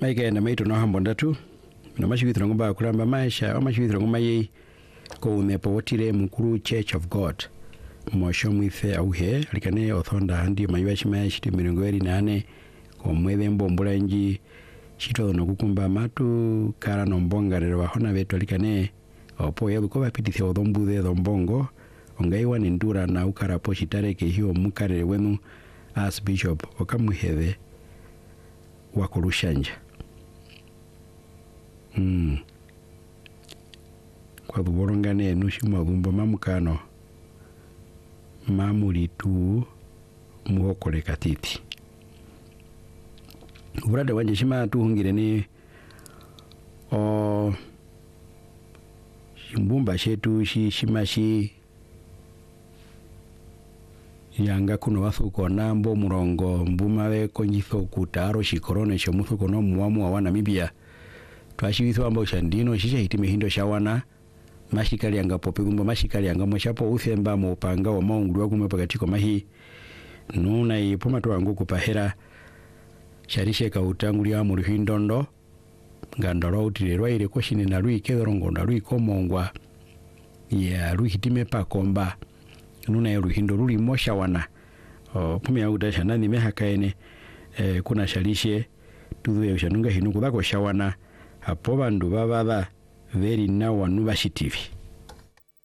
maika na maito no hambo ndatu na mashibithira ngomba kuramba maisha amashibithira ngoma ye ko unepo wotire mukuru Church of God mosho mwife auhe alikane othonda handi maywashi maishiti 28 ko mwethe mbombula nji chito no kukumba matu kara no mbongarero bahona betu alikane opo yabuko bapitithia odombuthe dombongo ongaiwa nindura na ukara poshitareke hiyo mukarere wenu as bishop okamuhethe wakurushanja kwa buborongane nushima bumba mamukano mamuritu muokole katiti urade wanje shima tuhungire ni shimbumba shetu shimashi yanga kuno wathuko nambo murongo mbumawe konyitho kutaro shikorone shomuthuko no muamu wa Namibia twashibithwa ambo shandino shisha hitime hindo shawana mashikali anga popegumba mashikali anga moshapo uthemba mu panga wa maungulu wakume pakatiko mahi nuna ipoma to angu kupahera sharishe ka utanguli mu ruhindondo ngandoro utirerwa ile koshini na lui kedorongo na lui komongwa ya lui hitime pakomba nuna ya ruhindo ruli mosha wana pume ya udasha nani mehakaene kuna sharishe tuzu ya ushanunga hinuku dhako shawana hapo bandu babada veri na wanu bashitivi